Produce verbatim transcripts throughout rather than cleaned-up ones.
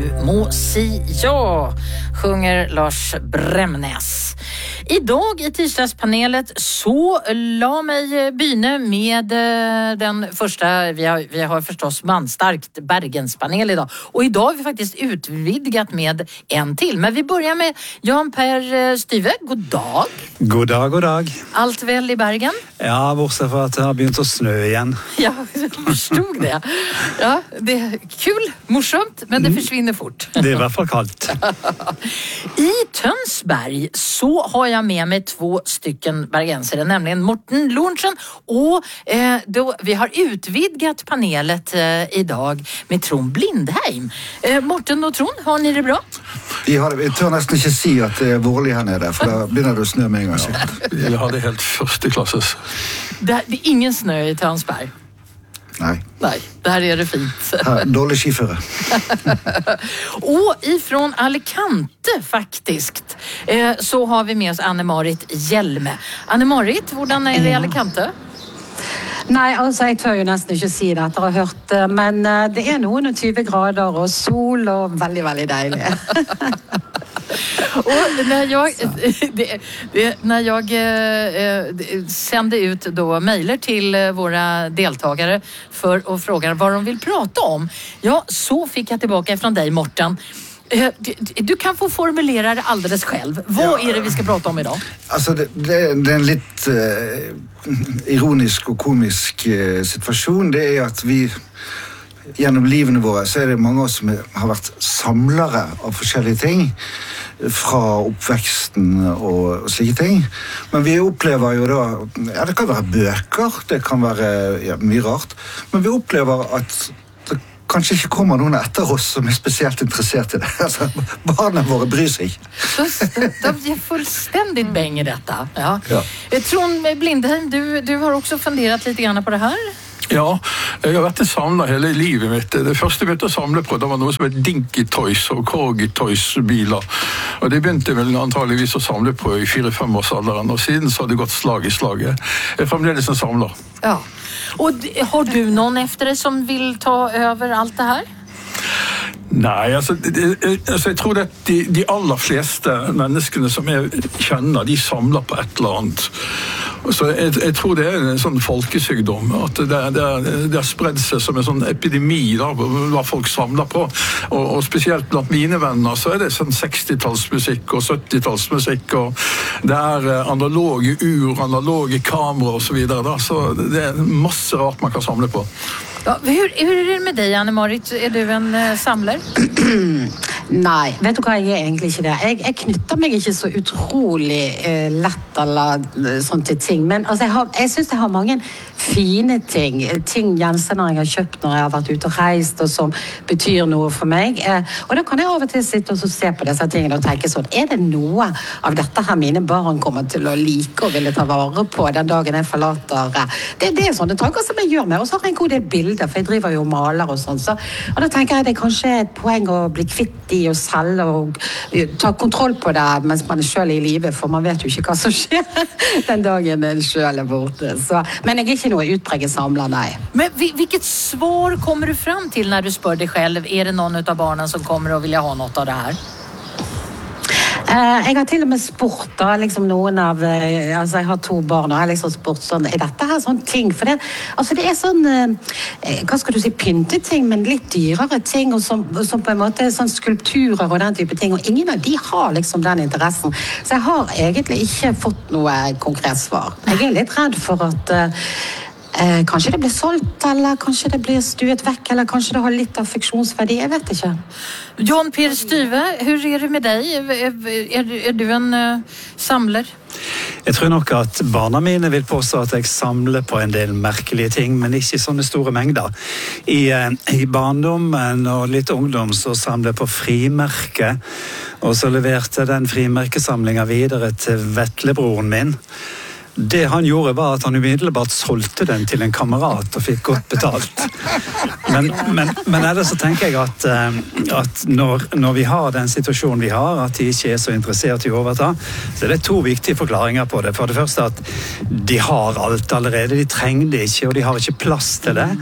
du må si ja, sjunger Lars Bremnes. Idag i tisdagspanelet så la mig byne med den första, vi har, vi har förstås manstarkt Bergenspanel idag. Och idag har vi faktiskt utvidgat med en till. Men vi börjar med Jan Per Styve, god dag. God dag, god dag. Allt väl i Bergen? Ja, bortsett fra at det har begynt å snø igjen. Ja, jag förstod det. Ja, det är kul, morsomt, men det försvinner fort. Det är i hvert fall kallt. I Tönsberg så har jag med mig två stycken bergensare, nämligen Morten Lorentzen och eh, då, vi har utvidgat panelet eh, idag med Trond Blindheim. Eh, Morten och Trond, har ni det bra? Vi, har, vi tør nesten ikke si at det er vårlig her nede, for da begynner det å snø med en gang. Ja, vi har det helt førsteklasses. Det, det är ingen snö i Tönsberg. Nej. Nej, där är det fint. Här, dålig skiføre. Och ifrån Alicante faktiskt eh, så har vi med oss Anne-Marit Hjelme. Anne-Marit, hvordan er det i Alicante? Nei, altså jeg tør jo nesten ikke si det etter å ha hørt det, men det er noen og tyve grader og sol og veldig, veldig deilig. Och när jag, det, det, när jag eh, sände ut då mejler till våra deltagare för att fråga vad de vill prata om, ja, så fick jag tillbaka från dig, Morten. Du kan få formulera det alldeles själv. Vad ja, är det vi ska prata om idag? Altså, det, det, det er en litt uh, ironisk og komisk uh, situasjon. Det er at vi gjennom livene våre så er det mange av oss som har vært samlere av forskjellige ting fra oppveksten og, og slike ting. Men vi opplever jo da, ja, det kan være bøker, det kan være ja, mye rart, men vi opplever at kanskje ikke kommer noen etter oss som er spesielt interessert i det. Altså, barna våre bryr seg. De är fullständigt bäng i detta. Ja. Ja. Trond Blindheim, du, du har också funderat lite grann på det här. Ja, jeg har vært en samler hele livet mitt. Det første jeg begynte å samle på, det var noe som het Dinky Toys og Corgi Toys biler. Og det begynte jeg vel antageligvis å samle på i fire-fem års alderen, og siden så har det gått slag i slaget. Jeg er fremdeles en samler. Ja. Och har du någon efter dig som vill ta över allt det här? Nei, altså, det, altså jeg tror at de, de aller fleste menneskene som jeg kjenner, de samler på et eller annet. Så jeg, jeg tror det er en sånn folkesykdom, at det, det, det har spredd seg som en sånn epidemi da, hva folk samler på. Og, og spesielt blant mine venner så er det sånn sekstitallsmusikk og syttitallsmusikk, og det er analoge ur, analoge kamera og så videre da, så det er masse rart man kan samle på. Ja, hur, hur är det med dig, Anne-Marit? Er du en uh, samler? Nei, vet du hva, jeg er egentlig ikke det. Jeg, jeg knytter meg ikke så utrolig uh, lett eller uh, sånt til ting, men altså, jeg, har, jeg synes jeg har mange fine ting, ting gjenstander jeg har kjøpt når jeg har vært ute og reist, og som betyr noe for meg. Uh, og da kan jeg av og til sitte og se på disse tingene og tenke sånn, er det noe av dette her mine barn kommer til å like og ville ta vare på den dagen jeg forlater? Uh, det, det er sånne tanker som jeg gjør med, og så har jeg en god del bilder, for jeg driver jo og maler og sånn, så, og da tenker jeg det er kanskje et poeng å bli kvitt i og selge og ta kontroll på det mens man er selv i livet, for man vet jo ikke hva som skjer den dagen en selv er borte. Så, men jeg er ikke noe utpreget samler, nei. Men vilket svar kommer du fram til når du spør deg selv? Er det noen av barnen som kommer og vil ha noe av det her? Uh, jeg har til og med spurt da, liksom noen av, uh, altså jeg har to barn og jeg har liksom spurt sånn, er dette her sånn ting? For det, altså det er sånn, uh, hva skal du si, pynteting, men litt dyrere ting, og som, som på en måte er sånn skulpturer og den type ting, og ingen av de har liksom den interessen. Så jeg har egentlig ikke fått noe konkret svar. Jeg er litt redd for at uh, Eh, kanskje det blir solgt, eller kanskje det blir stuet vekk, eller kanskje det har litt av funksjonsverdi, jeg vet ikke. Jan Per Styve, hur er det med deg? Er, er, er du en uh, samler? Jeg tror nok at barna mine vil påstå at jeg samler på en del merkelige ting, men ikke i sånne store mengder. I, i barndommen og litt ungdom så samler jeg på frimerke, og så leverte den frimerkesamlingen videre til vetlebroren min. Det han gjorde var at han umiddelbart solgte den til en kamerat og fikk godt betalt. Men, men, men ellers så tenker jeg at, at når, når vi har den situasjonen vi har, at de ikke er så interessert i å overta, så er det to viktige forklaringer på det. For det første at de har alt allerede, de trenger det ikke, og de har ikke plass til det.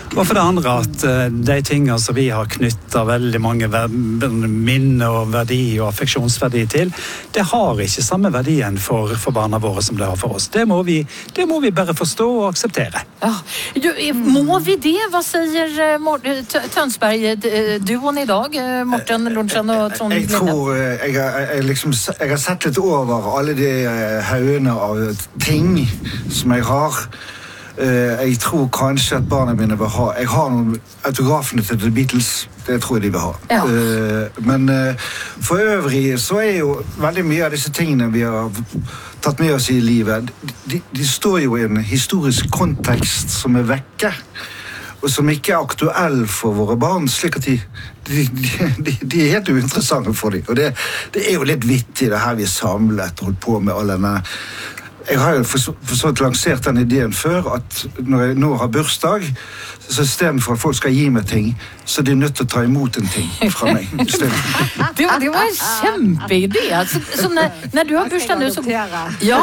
Og for det andre at de tingene som vi har knyttet veldig mange minner og verdi og affeksjonsverdi til, det har ikke samme verdien for, for barna våre som det har for oss. Det må vi, det må vi bare forstå og akseptere. Ja, må vi det? Hva sier Tønsberg-duoen i dag? Morten Lorentzen og Trond Jeg tror jeg, jeg, liksom, jeg har sett litt over alle de haugene av ting som jeg har. Jeg tror kanskje at barna mine vil ha. Jeg har noen autografene til The Beatles. Det tror jeg de vil ha. Ja. Men for øvrig så er jo veldig mye av disse tingene vi har tatt med oss i livet, de, de står jo i en historisk kontekst som er vekke, og som ikke er aktuell for våre barn, slik at de, de, de, de er helt uinteressante for dem. Og det, det er jo litt vittig det her vi har samlet og holdt på med alle denne. Jeg har jo for så vidt lansert den ideen før, at når jeg nå har bursdag, så i stedet for at folk skal gi meg ting, så er de nødt til å ta imot en ting fra meg. det, det var en kjempeidé. Så, så når, når du har bursdag nå, så... Ja.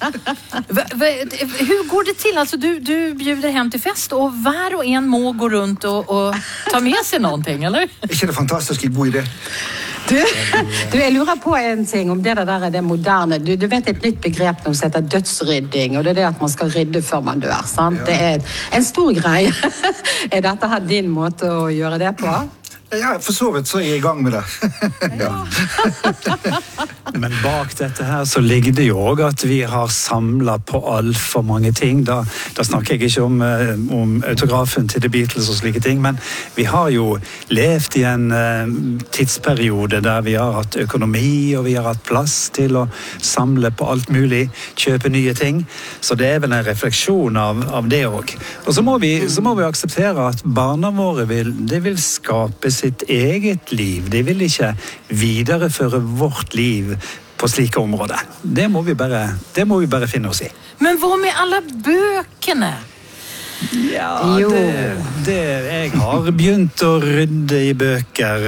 Hur går det til? Altså, du, du bjuder hjem til fest, og hver og en må gå rundt og, og ta med seg noen ting, eller? Ikke det fantastisk god idé? Du, du, jeg lurer på en ting om det der er det moderne. Du, du vet et nytt begrep som heter dødsrydding, og det er det at man skal rydde før man dør, sant? Ja. Det er en stor greie. Er dette her din måte å gjøre det på? Ja, for så vidt så er jeg i gang med det. Ja. Men bak dette her så ligger det jo også at vi har samlet på alt for mange ting. Da, da snakker jeg ikke om, om autografen til The Beatles og slike ting, men vi har jo levd i en uh, tidsperiode der vi har hatt økonomi, og vi har hatt plass til å samle på alt mulig, kjøpe nye ting. Så det er vel en refleksjon av, av det også. Og så må, vi, så må vi akseptere at barna våre vil, det vil skape sitt eget liv. De vil ikke videreføre vårt liv på slike områder. Det må vi bare, det må vi bare finne oss i. Men hva med alle bøkene? Ja, det, det, jeg har begynt å rydde i bøker.